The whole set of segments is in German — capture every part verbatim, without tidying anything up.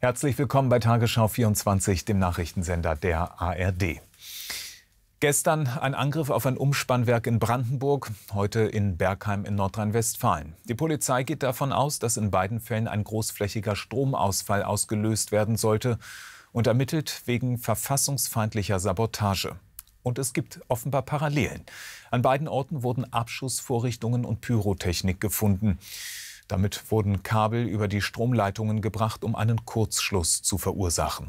Herzlich willkommen bei Tagesschau vierundzwanzig, dem Nachrichtensender der A R D. Gestern ein Angriff auf ein Umspannwerk in Brandenburg, heute in Bergheim in Nordrhein-Westfalen. Die Polizei geht davon aus, dass in beiden Fällen ein großflächiger Stromausfall ausgelöst werden sollte und ermittelt wegen verfassungsfeindlicher Sabotage. Und es gibt offenbar Parallelen. An beiden Orten wurden Abschussvorrichtungen und Pyrotechnik gefunden. Damit wurden Kabel über die Stromleitungen gebracht, um einen Kurzschluss zu verursachen.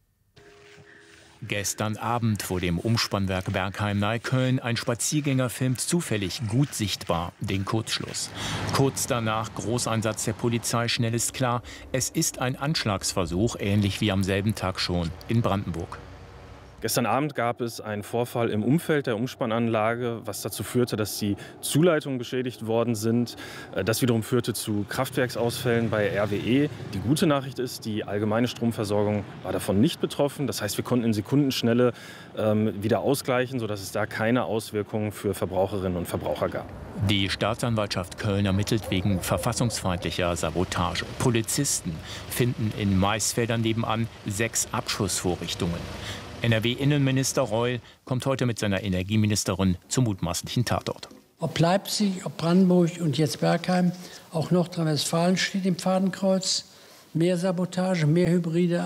Gestern Abend vor dem Umspannwerk Bergheim-Neukölln. Ein Spaziergänger filmt zufällig gut sichtbar den Kurzschluss. Kurz danach Großeinsatz der Polizei. Schnell ist klar, es ist ein Anschlagsversuch, ähnlich wie am selben Tag schon in Brandenburg. Gestern Abend gab es einen Vorfall im Umfeld der Umspannanlage, was dazu führte, dass die Zuleitungen beschädigt worden sind. Das wiederum führte zu Kraftwerksausfällen bei R W E. Die gute Nachricht ist, die allgemeine Stromversorgung war davon nicht betroffen. Das heißt, wir konnten in Sekundenschnelle ähm, wieder ausgleichen, sodass es da keine Auswirkungen für Verbraucherinnen und Verbraucher gab. Die Staatsanwaltschaft Köln ermittelt wegen verfassungsfeindlicher Sabotage. Polizisten finden in Maisfeldern nebenan sechs Abschussvorrichtungen. N R W-Innenminister Reul kommt heute mit seiner Energieministerin zum mutmaßlichen Tatort. Ob Leipzig, ob Brandenburg und jetzt Bergheim, auch Nordrhein-Westfalen steht im Fadenkreuz. Mehr Sabotage, mehr hybride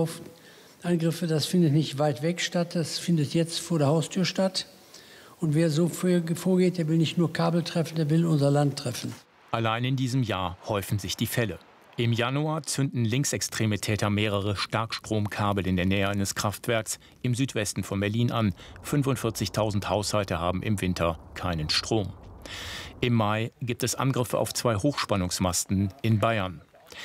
Angriffe, das findet nicht weit weg statt, das findet jetzt vor der Haustür statt. Und wer so vorgeht, der will nicht nur Kabel treffen, der will unser Land treffen. Allein in diesem Jahr häufen sich die Fälle. Im Januar zünden linksextreme Täter mehrere Starkstromkabel in der Nähe eines Kraftwerks im Südwesten von Berlin an. fünfundvierzigtausend Haushalte haben im Winter keinen Strom. Im Mai gibt es Angriffe auf zwei Hochspannungsmasten in Bayern.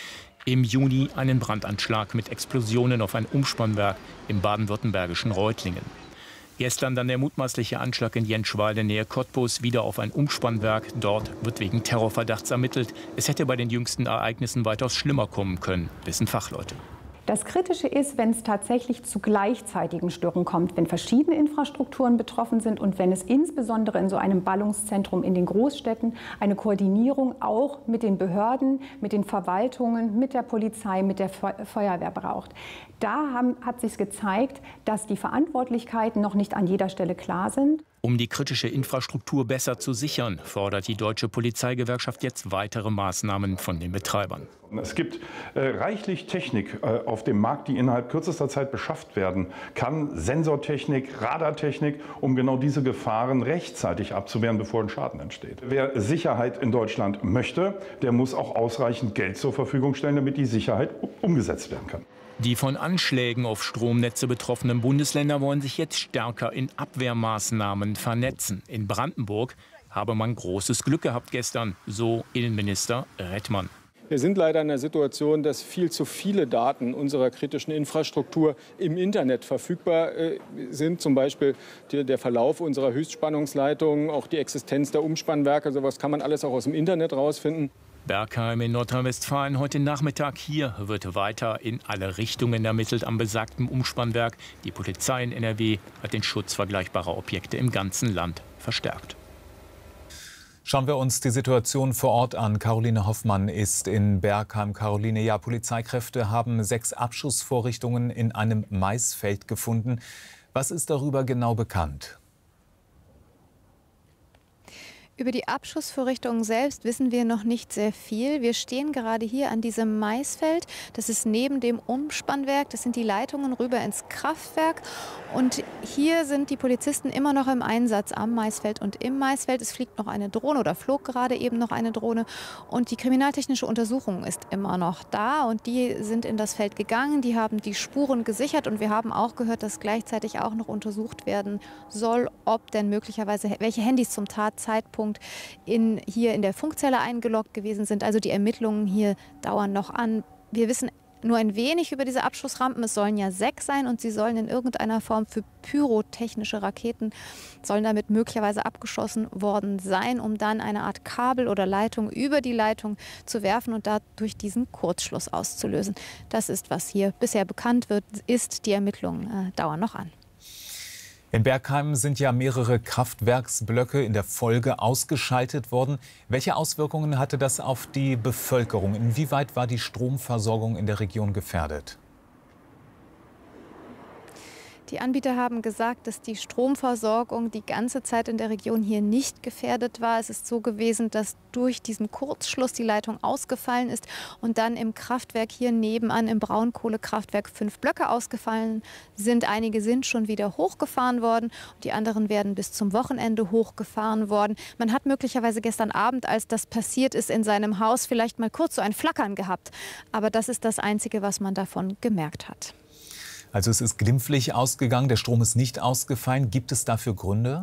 Im Juni einen Brandanschlag mit Explosionen auf ein Umspannwerk im baden-württembergischen Reutlingen. Gestern dann der mutmaßliche Anschlag in Jenschwalde nähe Cottbus, wieder auf ein Umspannwerk. Dort wird wegen Terrorverdachts ermittelt. Es hätte bei den jüngsten Ereignissen weitaus schlimmer kommen können, wissen Fachleute. Das Kritische ist, wenn es tatsächlich zu gleichzeitigen Störungen kommt, wenn verschiedene Infrastrukturen betroffen sind und wenn es insbesondere in so einem Ballungszentrum in den Großstädten eine Koordinierung auch mit den Behörden, mit den Verwaltungen, mit der Polizei, mit der Feuerwehr braucht. Da haben, hat sich gezeigt, dass die Verantwortlichkeiten noch nicht an jeder Stelle klar sind. Um die kritische Infrastruktur besser zu sichern, fordert die Deutsche Polizeigewerkschaft jetzt weitere Maßnahmen von den Betreibern. Es gibt äh, reichlich Technik äh, auf dem Markt, die innerhalb kürzester Zeit beschafft werden kann. Sensortechnik, Radartechnik, um genau diese Gefahren rechtzeitig abzuwehren, bevor ein Schaden entsteht. Wer Sicherheit in Deutschland möchte, der muss auch ausreichend Geld zur Verfügung stellen, damit die Sicherheit umgesetzt werden kann. Die von Anschlägen auf Stromnetze betroffenen Bundesländer wollen sich jetzt stärker in Abwehrmaßnahmen vernetzen. In Brandenburg habe man großes Glück gehabt gestern, so Innenminister Rettmann. Wir sind leider in der Situation, dass viel zu viele Daten unserer kritischen Infrastruktur im Internet verfügbar äh, sind. Zum Beispiel die, der Verlauf unserer Höchstspannungsleitungen, auch die Existenz der Umspannwerke. Sowas kann man alles auch aus dem Internet rausfinden. Bergheim in Nordrhein-Westfalen heute Nachmittag. Hier wird weiter in alle Richtungen ermittelt am besagten Umspannwerk. Die Polizei in N R W hat den Schutz vergleichbarer Objekte im ganzen Land verstärkt. Schauen wir uns die Situation vor Ort an. Caroline Hoffmann ist in Bergheim. Caroline, ja, Polizeikräfte haben sechs Abschussvorrichtungen in einem Maisfeld gefunden. Was ist darüber genau bekannt? Über die Abschussvorrichtungen selbst wissen wir noch nicht sehr viel. Wir stehen gerade hier an diesem Maisfeld. Das ist neben dem Umspannwerk. Das sind die Leitungen rüber ins Kraftwerk. Und hier sind die Polizisten immer noch im Einsatz am Maisfeld und im Maisfeld. Es fliegt noch eine Drohne oder flog gerade eben noch eine Drohne. Und die kriminaltechnische Untersuchung ist immer noch da. Und die sind in das Feld gegangen. Die haben die Spuren gesichert. Und wir haben auch gehört, dass gleichzeitig auch noch untersucht werden soll, ob denn möglicherweise welche Handys zum Tatzeitpunkt In, hier in der Funkzelle eingeloggt gewesen sind. Also die Ermittlungen hier dauern noch an. Wir wissen nur ein wenig über diese Abschussrampen. Es sollen ja sechs sein und sie sollen in irgendeiner Form für pyrotechnische Raketen, sollen damit möglicherweise abgeschossen worden sein, um dann eine Art Kabel oder Leitung über die Leitung zu werfen und dadurch diesen Kurzschluss auszulösen. Das ist, was hier bisher bekannt wird, ist. Die Ermittlungen äh, dauern noch an. In Bergheim sind ja mehrere Kraftwerksblöcke in der Folge ausgeschaltet worden. Welche Auswirkungen hatte das auf die Bevölkerung? Inwieweit war die Stromversorgung in der Region gefährdet? Die Anbieter haben gesagt, dass die Stromversorgung die ganze Zeit in der Region hier nicht gefährdet war. Es ist so gewesen, dass durch diesen Kurzschluss die Leitung ausgefallen ist und dann im Kraftwerk hier nebenan im Braunkohlekraftwerk fünf Blöcke ausgefallen sind. Einige sind schon wieder hochgefahren worden und die anderen werden bis zum Wochenende hochgefahren worden. Man hat möglicherweise gestern Abend, als das passiert ist, in seinem Haus vielleicht mal kurz so ein Flackern gehabt. Aber das ist das Einzige, was man davon gemerkt hat. Also es ist glimpflich ausgegangen, der Strom ist nicht ausgefallen. Gibt es dafür Gründe?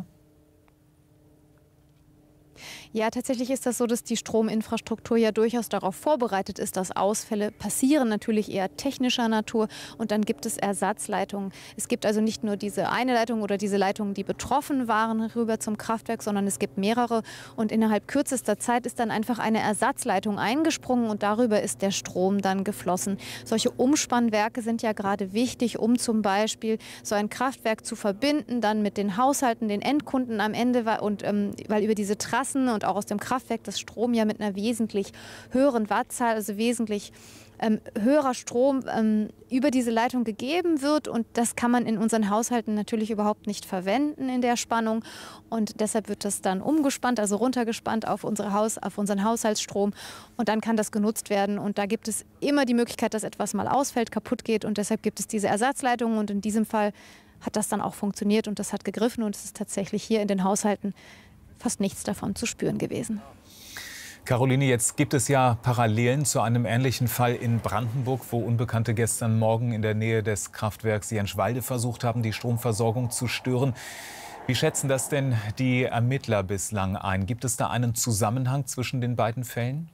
Ja, tatsächlich ist das so, dass die Strominfrastruktur ja durchaus darauf vorbereitet ist, dass Ausfälle passieren, natürlich eher technischer Natur. Und dann gibt es Ersatzleitungen. Es gibt also nicht nur diese eine Leitung oder diese Leitungen, die betroffen waren, rüber zum Kraftwerk, sondern es gibt mehrere. Und innerhalb kürzester Zeit ist dann einfach eine Ersatzleitung eingesprungen und darüber ist der Strom dann geflossen. Solche Umspannwerke sind ja gerade wichtig, um zum Beispiel so ein Kraftwerk zu verbinden, dann mit den Haushalten, den Endkunden am Ende, und ähm, weil über diese Trassen und auch aus dem Kraftwerk das Strom ja mit einer wesentlich höheren Wattzahl, also wesentlich ähm, höherer Strom ähm, über diese Leitung gegeben wird. Und das kann man in unseren Haushalten natürlich überhaupt nicht verwenden in der Spannung. Und deshalb wird das dann umgespannt, also runtergespannt auf, unsere Haus, auf unseren Haushaltsstrom. Und dann kann das genutzt werden. Und da gibt es immer die Möglichkeit, dass etwas mal ausfällt, kaputt geht. Und deshalb gibt es diese Ersatzleitungen. Und in diesem Fall hat das dann auch funktioniert und das hat gegriffen. Und es ist tatsächlich hier in den Haushalten fast nichts davon zu spüren gewesen. Caroline, jetzt gibt es ja Parallelen zu einem ähnlichen Fall in Brandenburg, wo Unbekannte gestern Morgen in der Nähe des Kraftwerks Jenschwalde versucht haben, die Stromversorgung zu stören. Wie schätzen das denn die Ermittler bislang ein? Gibt es da einen Zusammenhang zwischen den beiden Fällen?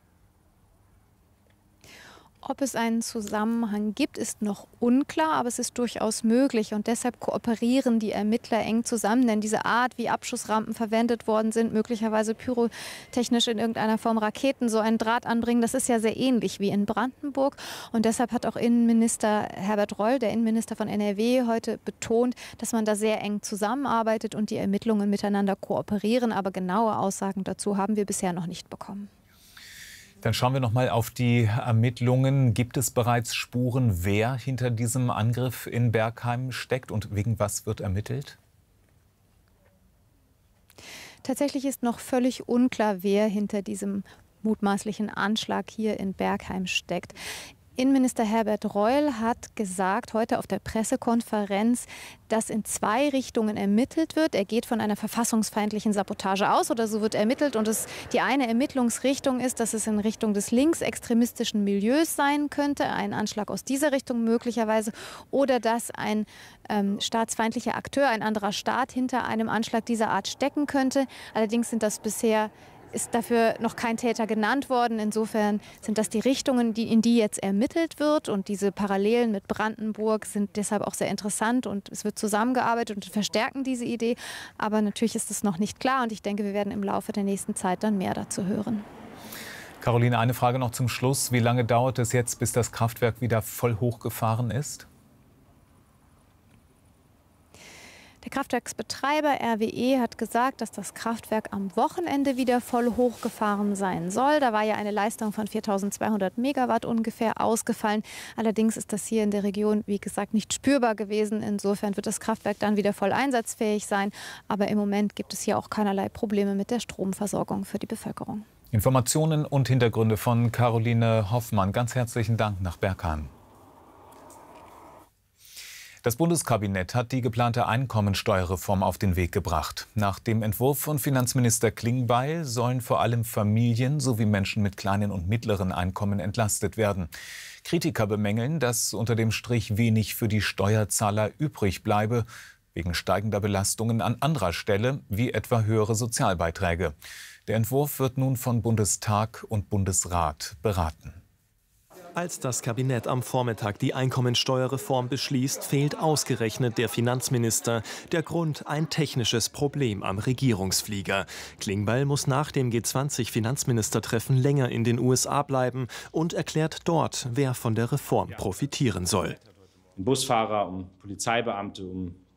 Ob es einen Zusammenhang gibt, ist noch unklar, aber es ist durchaus möglich. Und deshalb kooperieren die Ermittler eng zusammen. Denn diese Art, wie Abschussrampen verwendet worden sind, möglicherweise pyrotechnisch in irgendeiner Form Raketen, so einen Draht anbringen, das ist ja sehr ähnlich wie in Brandenburg. Und deshalb hat auch Innenminister Herbert Reul, der Innenminister von N R W, heute betont, dass man da sehr eng zusammenarbeitet und die Ermittlungen miteinander kooperieren. Aber genaue Aussagen dazu haben wir bisher noch nicht bekommen. Dann schauen wir noch mal auf die Ermittlungen. Gibt es bereits Spuren, wer hinter diesem Angriff in Bergheim steckt und wegen was wird ermittelt? Tatsächlich ist noch völlig unklar, wer hinter diesem mutmaßlichen Anschlag hier in Bergheim steckt. Innenminister Herbert Reul hat gesagt heute auf der Pressekonferenz, dass in zwei Richtungen ermittelt wird. Er geht von einer verfassungsfeindlichen Sabotage aus oder so wird ermittelt. Und es, die eine Ermittlungsrichtung ist, dass es in Richtung des linksextremistischen Milieus sein könnte, ein Anschlag aus dieser Richtung möglicherweise, oder dass ein ähm, staatsfeindlicher Akteur, ein anderer Staat hinter einem Anschlag dieser Art stecken könnte. Allerdings sind das bisher ist dafür noch kein Täter genannt worden. Insofern sind das die Richtungen, die, in die jetzt ermittelt wird. Und diese Parallelen mit Brandenburg sind deshalb auch sehr interessant. Und es wird zusammengearbeitet und verstärken diese Idee. Aber natürlich ist es noch nicht klar. Und ich denke, wir werden im Laufe der nächsten Zeit dann mehr dazu hören. Caroline, eine Frage noch zum Schluss. Wie lange dauert es jetzt, bis das Kraftwerk wieder voll hochgefahren ist? Der Kraftwerksbetreiber R W E hat gesagt, dass das Kraftwerk am Wochenende wieder voll hochgefahren sein soll. Da war ja eine Leistung von viertausendzweihundert Megawatt ungefähr ausgefallen. Allerdings ist das hier in der Region, wie gesagt, nicht spürbar gewesen. Insofern wird das Kraftwerk dann wieder voll einsatzfähig sein. Aber im Moment gibt es hier auch keinerlei Probleme mit der Stromversorgung für die Bevölkerung. Informationen und Hintergründe von Caroline Hoffmann. Ganz herzlichen Dank nach Bergheim. Das Bundeskabinett hat die geplante Einkommensteuerreform auf den Weg gebracht. Nach dem Entwurf von Finanzminister Klingbeil sollen vor allem Familien sowie Menschen mit kleinen und mittleren Einkommen entlastet werden. Kritiker bemängeln, dass unter dem Strich wenig für die Steuerzahler übrig bleibe, wegen steigender Belastungen an anderer Stelle, wie etwa höhere Sozialbeiträge. Der Entwurf wird nun von Bundestag und Bundesrat beraten. Als das Kabinett am Vormittag die Einkommensteuerreform beschließt, fehlt ausgerechnet der Finanzminister. Der Grund: ein technisches Problem am Regierungsflieger. Klingbeil muss nach dem G zwanzig Finanzministertreffen länger in den U S A bleiben und erklärt dort, wer von der Reform profitieren soll. Um Busfahrer, um Polizeibeamte, um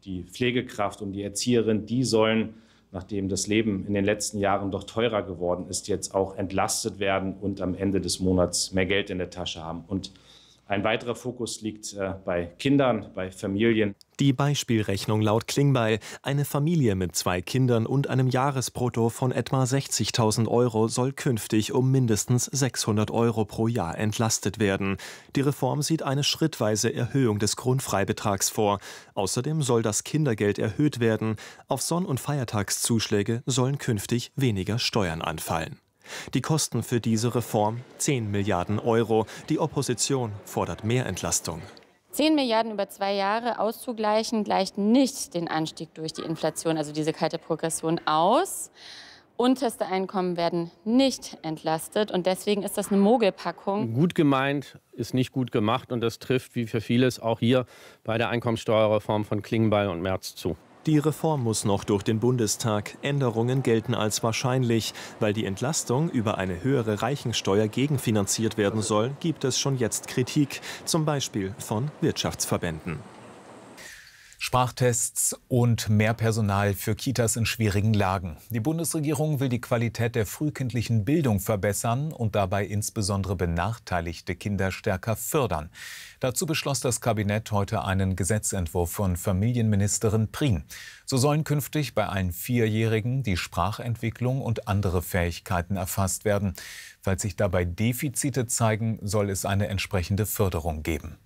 die Pflegekraft, um die Erzieherin, die sollen, nachdem das Leben in den letzten Jahren doch teurer geworden ist, jetzt auch entlastet werden und am Ende des Monats mehr Geld in der Tasche haben. Und ein weiterer Fokus liegt äh, bei Kindern, bei Familien. Die Beispielrechnung laut Klingbeil: Eine Familie mit zwei Kindern und einem Jahresbrutto von etwa sechzigtausend Euro soll künftig um mindestens sechshundert Euro pro Jahr entlastet werden. Die Reform sieht eine schrittweise Erhöhung des Grundfreibetrags vor. Außerdem soll das Kindergeld erhöht werden. Auf Sonn- und Feiertagszuschläge sollen künftig weniger Steuern anfallen. Die Kosten für diese Reform zehn Milliarden Euro. Die Opposition fordert mehr Entlastung. zehn Milliarden über zwei Jahre auszugleichen, gleicht nicht den Anstieg durch die Inflation, also diese kalte Progression, aus. Unterste Einkommen werden nicht entlastet und deswegen ist das eine Mogelpackung. Gut gemeint ist nicht gut gemacht und das trifft wie für vieles auch hier bei der Einkommensteuerreform von Klingbeil und Merz zu. Die Reform muss noch durch den Bundestag. Änderungen gelten als wahrscheinlich. Weil die Entlastung über eine höhere Reichensteuer gegenfinanziert werden soll, gibt es schon jetzt Kritik, zum Beispiel von Wirtschaftsverbänden. Sprachtests und mehr Personal für Kitas in schwierigen Lagen. Die Bundesregierung will die Qualität der frühkindlichen Bildung verbessern und dabei insbesondere benachteiligte Kinder stärker fördern. Dazu beschloss das Kabinett heute einen Gesetzentwurf von Familienministerin Prien. So sollen künftig bei allen Vierjährigen die Sprachentwicklung und andere Fähigkeiten erfasst werden. Falls sich dabei Defizite zeigen, soll es eine entsprechende Förderung geben.